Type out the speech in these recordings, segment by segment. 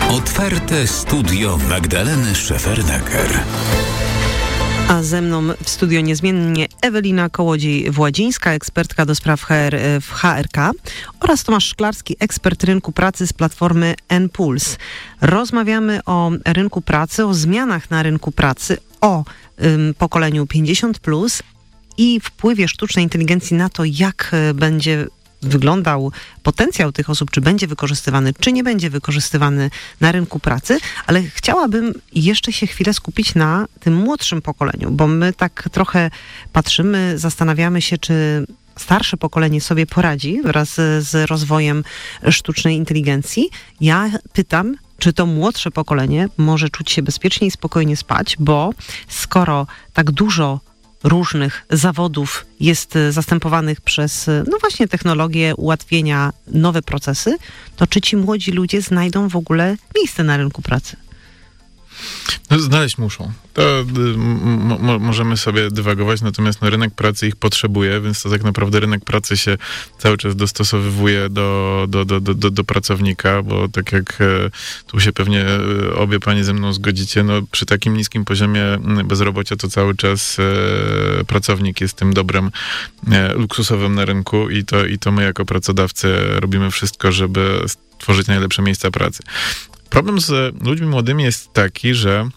Otwarte studio Magdaleny Szefernaker. A ze mną w studio niezmiennie Ewelina Kołodziej-Władzińska, ekspertka do spraw HR w HRK, oraz Tomasz Szklarski, ekspert rynku pracy z platformy N-Puls. Rozmawiamy o rynku pracy, o zmianach na rynku pracy, o pokoleniu 50+, i wpływie sztucznej inteligencji na to, jak będzie wyglądał potencjał tych osób, czy będzie wykorzystywany, czy nie będzie wykorzystywany na rynku pracy, ale chciałabym jeszcze się chwilę skupić na tym młodszym pokoleniu, bo my tak trochę patrzymy, zastanawiamy się, czy starsze pokolenie sobie poradzi wraz z rozwojem sztucznej inteligencji. Ja pytam, czy to młodsze pokolenie może czuć się bezpiecznie i spokojnie spać, bo skoro tak dużo różnych zawodów jest zastępowanych przez, no właśnie, technologię, ułatwienia, nowe procesy, to czy ci młodzi ludzie znajdą w ogóle miejsce na rynku pracy? No, znaleźć muszą. To możemy sobie dywagować, natomiast rynek pracy ich potrzebuje, więc to tak naprawdę rynek pracy się cały czas dostosowywuje do pracownika, bo tak jak tu się pewnie obie panie ze mną zgodzicie, no przy takim niskim poziomie bezrobocia to cały czas pracownik jest tym dobrem luksusowym na rynku i to my jako pracodawcy robimy wszystko, żeby stworzyć najlepsze miejsca pracy. Problem z ludźmi młodymi jest taki, że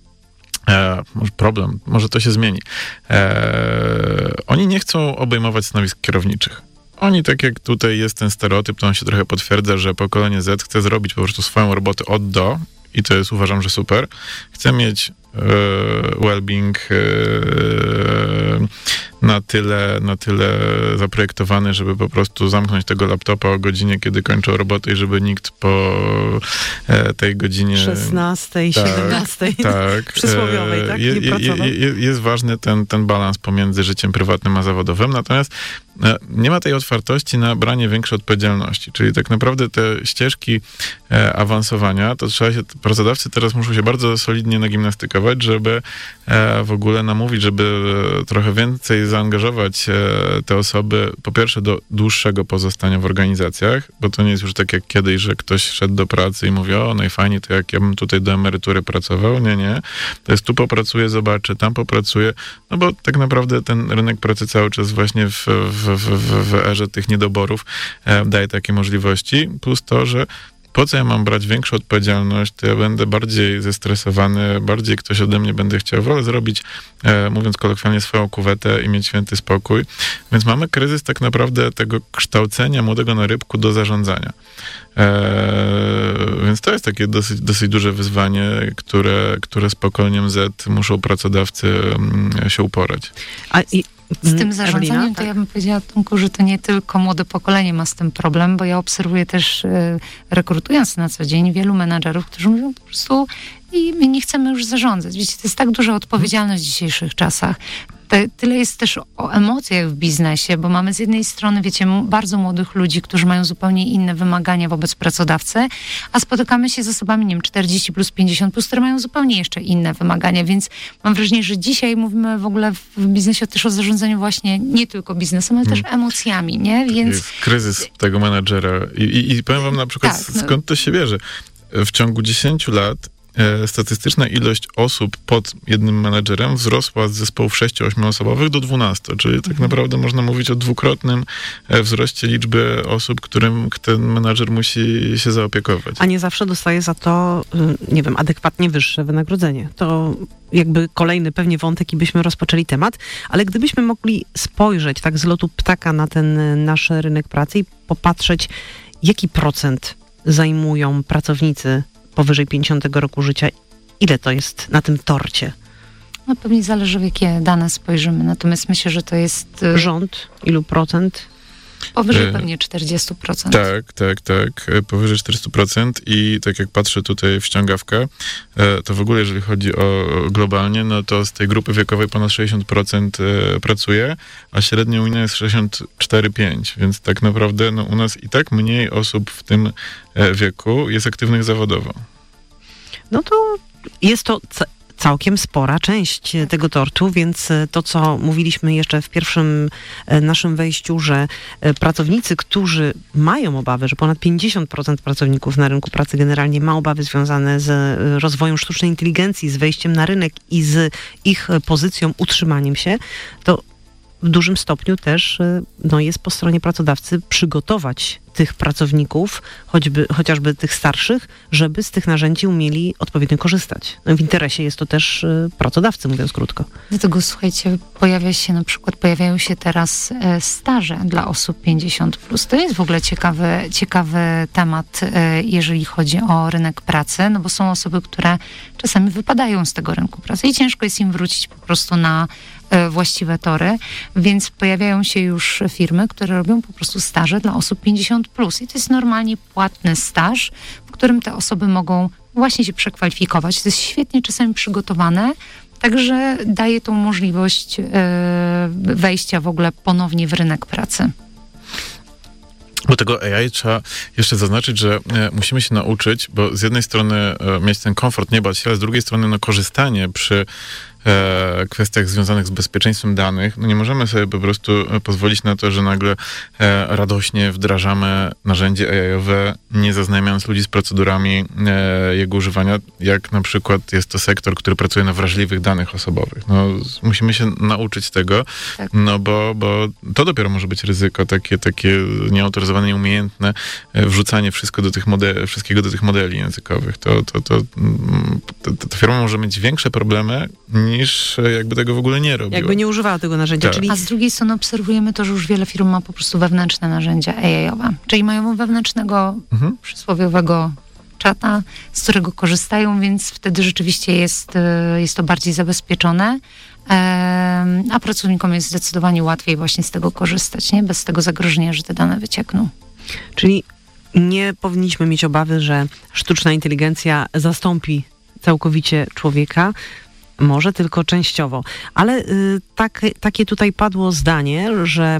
może to się zmieni. Oni nie chcą obejmować stanowisk kierowniczych. Oni, tak jak tutaj jest ten stereotyp, to on się trochę potwierdza, że pokolenie Z chce zrobić po prostu swoją robotę od do, i to jest, uważam, że super. Chce mieć well-being na tyle zaprojektowany, żeby po prostu zamknąć tego laptopa o godzinie, kiedy kończą robotę, i żeby nikt po tej godzinie 16, 17 tak, przysłowiowej, tak? Nie pracował. Jest ważny ten balans pomiędzy życiem prywatnym a zawodowym, natomiast nie ma tej otwartości na branie większej odpowiedzialności, czyli tak naprawdę te ścieżki awansowania, to pracodawcy teraz muszą się bardzo solidnie nagimnastykować, żeby w ogóle namówić, żeby trochę więcej zaangażować te osoby, po pierwsze do dłuższego pozostania w organizacjach, bo to nie jest już tak jak kiedyś, że ktoś szedł do pracy i mówi, o, najfajniej, to jak ja bym tutaj do emerytury pracował. Nie. To jest tu popracuję, zobaczę, tam popracuję, no bo tak naprawdę ten rynek pracy cały czas właśnie w erze tych niedoborów daje takie możliwości, plus to, że po co ja mam brać większą odpowiedzialność, to ja będę bardziej zestresowany, bardziej ktoś ode mnie będzie chciał, wolę zrobić, mówiąc kolokwialnie, swoją kuwetę i mieć święty spokój. Więc mamy kryzys tak naprawdę tego kształcenia młodego na rybku do zarządzania. Więc to jest takie dosyć duże wyzwanie, które z pokoleniem Z muszą pracodawcy się uporać. Z tym zarządzaniem to ja bym powiedziała, Tomku, że to nie tylko młode pokolenie ma z tym problem, bo ja obserwuję też, rekrutując na co dzień, wielu menadżerów, którzy mówią po prostu, i my nie chcemy już zarządzać. Wiecie, to jest tak duża odpowiedzialność w dzisiejszych czasach. Tyle jest też o emocjach w biznesie, bo mamy z jednej strony, wiecie, bardzo młodych ludzi, którzy mają zupełnie inne wymagania wobec pracodawcy, a spotykamy się z osobami, nie wiem, 40+, 50+, które mają zupełnie jeszcze inne wymagania, więc mam wrażenie, że dzisiaj mówimy w ogóle w biznesie też o zarządzaniu właśnie nie tylko biznesem, ale też emocjami, nie? Więc jest kryzys tego menadżera i powiem wam na przykład, skąd to się bierze. W ciągu 10 lat statystyczna ilość osób pod jednym menedżerem wzrosła z zespołów 6-8 osobowych do 12, czyli tak naprawdę można mówić o dwukrotnym wzroście liczby osób, którym ten menedżer musi się zaopiekować. A nie zawsze dostaje za to, nie wiem, adekwatnie wyższe wynagrodzenie. To jakby kolejny pewnie wątek i byśmy rozpoczęli temat, ale gdybyśmy mogli spojrzeć tak z lotu ptaka na ten nasz rynek pracy i popatrzeć, jaki procent zajmują pracownicy powyżej 50 roku życia, ile to jest na tym torcie? No pewnie zależy, w jakie dane spojrzymy, natomiast myślę, że to jest... Rząd? Ilu procent? Powyżej pewnie 40%. Tak. Powyżej 40% i tak jak patrzę tutaj w ściągawkę, to w ogóle jeżeli chodzi o globalnie, no to z tej grupy wiekowej ponad 60% pracuje, a średnia unijna jest 64,5%, więc tak naprawdę no, u nas i tak mniej osób w tym wieku jest aktywnych zawodowo. No to jest to całkiem spora część tego tortu, więc to, co mówiliśmy jeszcze w pierwszym naszym wejściu, że pracownicy, którzy mają obawy, że ponad 50% pracowników na rynku pracy generalnie ma obawy związane z rozwojem sztucznej inteligencji, z wejściem na rynek i z ich pozycją, utrzymaniem się, to w dużym stopniu też jest po stronie pracodawcy przygotować tych pracowników, chociażby tych starszych, żeby z tych narzędzi umieli odpowiednio korzystać. W interesie jest to też pracodawcy, mówiąc krótko. Dlatego, słuchajcie, pojawiają się teraz staże dla osób 50+. To jest w ogóle ciekawy temat, jeżeli chodzi o rynek pracy, no bo są osoby, które czasami wypadają z tego rynku pracy i ciężko jest im wrócić po prostu na właściwe tory, więc pojawiają się już firmy, które robią po prostu staże dla osób 50+. I to jest normalnie płatny staż, w którym te osoby mogą właśnie się przekwalifikować. To jest świetnie czasami przygotowane, także daje tą możliwość wejścia w ogóle ponownie w rynek pracy. Do tego AI trzeba jeszcze zaznaczyć, że musimy się nauczyć, bo z jednej strony mieć ten komfort, nie bać się, ale z drugiej strony korzystanie przy kwestiach związanych z bezpieczeństwem danych. Nie możemy sobie po prostu pozwolić na to, że nagle radośnie wdrażamy narzędzie AI-owe, nie zaznajamiając ludzi z procedurami jego używania, jak na przykład jest to sektor, który pracuje na wrażliwych danych osobowych. Musimy się nauczyć tego, tak. Bo to dopiero może być ryzyko, takie nieautoryzowane, nieumiejętne wrzucanie wszystkiego do tych modeli językowych. Ta firma może mieć większe problemy niż jakby tego w ogóle nie robiła. Jakby nie używała tego narzędzia. Tak. A z drugiej strony obserwujemy to, że już wiele firm ma po prostu wewnętrzne narzędzia AI-owe. Czyli mają wewnętrznego przysłowiowego czata, z którego korzystają, więc wtedy rzeczywiście jest to bardziej zabezpieczone, a pracownikom jest zdecydowanie łatwiej właśnie z tego korzystać, nie? Bez tego zagrożenia, że te dane wyciekną. Czyli nie powinniśmy mieć obawy, że sztuczna inteligencja zastąpi całkowicie człowieka, może tylko częściowo. Ale takie tutaj padło zdanie, że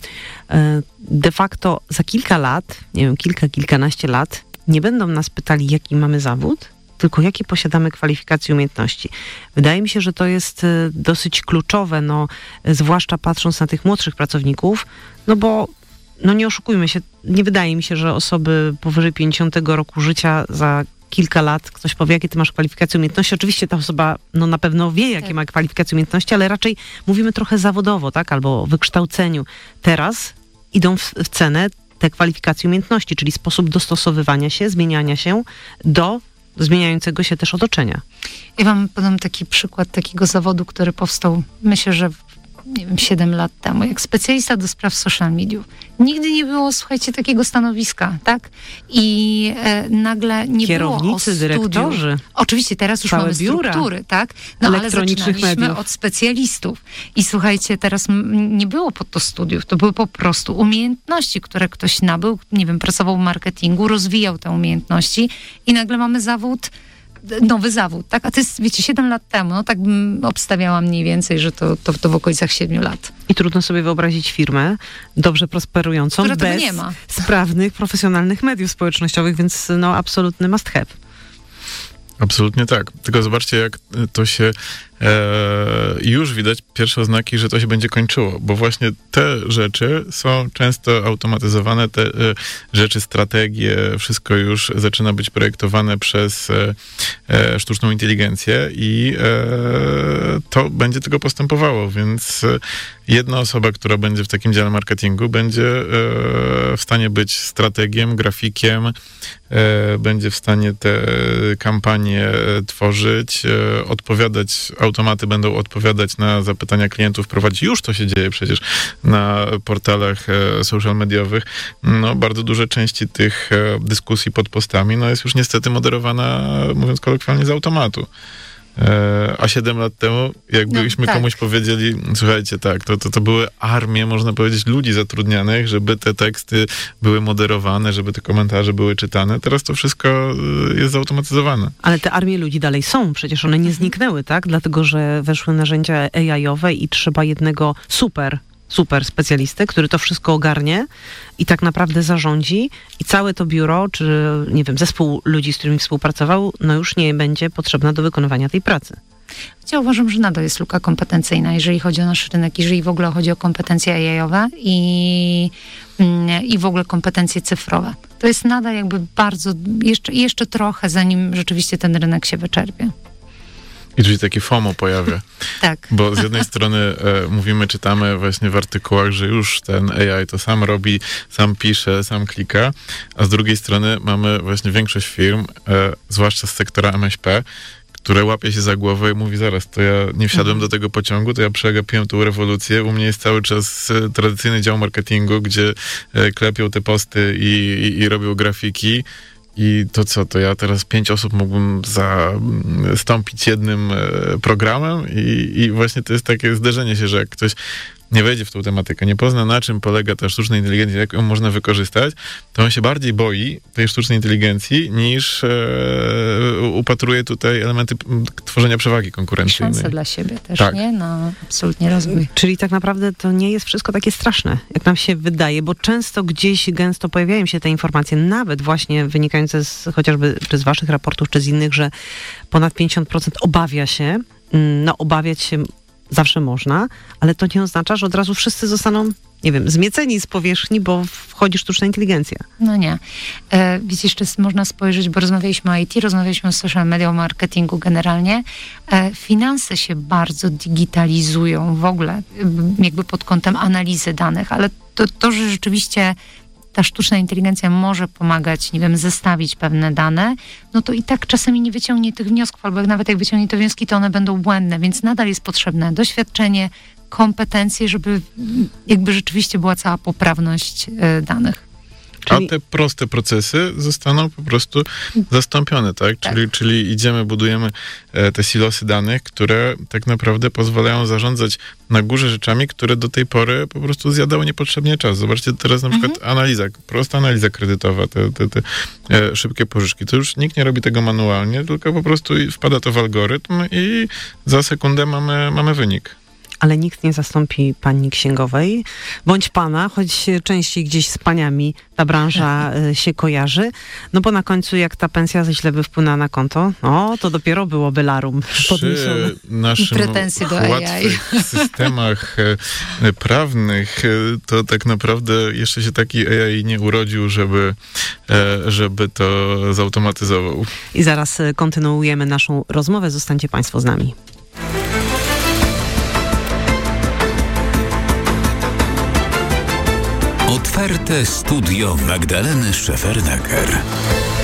de facto za kilka lat, nie wiem, kilkanaście lat, nie będą nas pytali, jaki mamy zawód, tylko jakie posiadamy kwalifikacje i umiejętności. Wydaje mi się, że to jest dosyć kluczowe, zwłaszcza patrząc na tych młodszych pracowników, bo nie oszukujmy się, nie wydaje mi się, że osoby powyżej 50 roku życia za kilka lat ktoś powie, jakie ty masz kwalifikacje, umiejętności. Oczywiście ta osoba na pewno wie, jakie ma kwalifikacje, umiejętności, ale raczej mówimy trochę zawodowo, tak? Albo o wykształceniu. Teraz idą w cenę te kwalifikacje, umiejętności, czyli sposób dostosowywania się, zmieniania się do zmieniającego się też otoczenia. Ja wam podam taki przykład takiego zawodu, który powstał, myślę, że 7 lat temu, jak specjalista do spraw social mediów. Nigdy nie było, słuchajcie, takiego stanowiska, tak? I nagle nie kierownicy, było studiów. dyrektorzy. Oczywiście, teraz już mamy struktury, tak? Ale zaczynaliśmy od specjalistów. I słuchajcie, teraz nie było po to studiów, to były po prostu umiejętności, które ktoś nabył, pracował w marketingu, rozwijał te umiejętności i nagle mamy nowy zawód, tak? A to jest, 7 lat temu, tak bym obstawiała mniej więcej, że to w okolicach 7 lat. I trudno sobie wyobrazić firmę dobrze prosperującą, która bez nie ma sprawnych, profesjonalnych mediów społecznościowych, więc absolutny must have. Absolutnie tak. Tylko zobaczcie, jak to się już widać pierwsze oznaki, że to się będzie kończyło, bo właśnie te rzeczy są często automatyzowane, te rzeczy, strategie, wszystko już zaczyna być projektowane przez sztuczną inteligencję i to będzie tego postępowało, więc jedna osoba, która będzie w takim dziale marketingu, będzie w stanie być strategiem, grafikiem, będzie w stanie te kampanie tworzyć, odpowiadać, automaty będą odpowiadać na zapytania klientów, prowadzić. Już to się dzieje przecież na portalach social mediowych. Bardzo duże części tych dyskusji pod postami jest już niestety moderowana, mówiąc kolokwialnie, z automatu. A 7 lat temu, jakbyśmy komuś powiedzieli, słuchajcie, tak, to były armie, można powiedzieć, ludzi zatrudnianych, żeby te teksty były moderowane, żeby te komentarze były czytane. Teraz to wszystko jest zautomatyzowane. Ale te armie ludzi dalej są, przecież one nie zniknęły, tak? Dlatego, że weszły narzędzia AI-owe i trzeba jednego super specjalistę, który to wszystko ogarnie i tak naprawdę zarządzi i całe to biuro, czy zespół ludzi, z którymi współpracował, już nie będzie potrzebna do wykonywania tej pracy. Ja uważam, że nadal jest luka kompetencyjna, jeżeli chodzi o nasz rynek, jeżeli w ogóle chodzi o kompetencje AI-owe i w ogóle kompetencje cyfrowe. To jest nadal jakby bardzo, jeszcze trochę, zanim rzeczywiście ten rynek się wyczerpie. I tu się taki FOMO pojawia. Tak. Bo z jednej strony czytamy właśnie w artykułach, że już ten AI to sam robi, sam pisze, sam klika, a z drugiej strony mamy właśnie większość firm, zwłaszcza z sektora MŚP, które łapie się za głowę i mówi, zaraz, to ja nie wsiadłem do tego pociągu, to ja przegapiłem tą rewolucję. U mnie jest cały czas tradycyjny dział marketingu, gdzie klepią te posty i robią grafiki. I to co, to ja teraz 5 osób mógłbym zastąpić jednym programem i właśnie to jest takie zderzenie się, że jak ktoś nie wejdzie w tą tematykę, nie pozna, na czym polega ta sztuczna inteligencja, jak ją można wykorzystać, to on się bardziej boi tej sztucznej inteligencji, niż upatruje tutaj elementy tworzenia przewagi konkurencyjnej. Szanse dla siebie też, tak. Nie? No, absolutnie rozwój. Czyli tak naprawdę to nie jest wszystko takie straszne, jak nam się wydaje, bo często gdzieś gęsto pojawiają się te informacje, nawet właśnie wynikające chociażby czy z waszych raportów, czy z innych, że ponad 50% obawia się, obawiać się zawsze można, ale to nie oznacza, że od razu wszyscy zostaną, nie wiem, zmieceni z powierzchni, bo wchodzi sztuczna inteligencja. No nie. Wiecie, jeszcze można spojrzeć, bo rozmawialiśmy o IT, rozmawialiśmy o social media, o marketingu generalnie. Finanse się bardzo digitalizują w ogóle, jakby pod kątem analizy danych, ale to że rzeczywiście ta sztuczna inteligencja może pomagać, nie wiem, zestawić pewne dane, no to i tak czasami nie wyciągnie tych wniosków, albo nawet jak wyciągnie te wnioski, to one będą błędne, więc nadal jest potrzebne doświadczenie, kompetencje, żeby jakby rzeczywiście była cała poprawność danych. A te proste procesy zostaną po prostu zastąpione, tak? Czyli idziemy, budujemy te silosy danych, które tak naprawdę pozwalają zarządzać na górze rzeczami, które do tej pory po prostu zjadały niepotrzebnie czas. Zobaczcie teraz na przykład prosta analiza kredytowa, te szybkie pożyczki. To już nikt nie robi tego manualnie, tylko po prostu wpada to w algorytm i za sekundę mamy wynik. Ale nikt nie zastąpi pani księgowej, bądź pana, choć częściej gdzieś z paniami ta branża się kojarzy. No bo na końcu jak ta pensja źle by wpłynęła na konto, to dopiero byłoby larum podniesione. Przy naszym łatwych systemach prawnych to tak naprawdę jeszcze się taki AI nie urodził, żeby to zautomatyzował. I zaraz kontynuujemy naszą rozmowę. Zostańcie państwo z nami. Otwarte studio Magdaleny Szefernaker.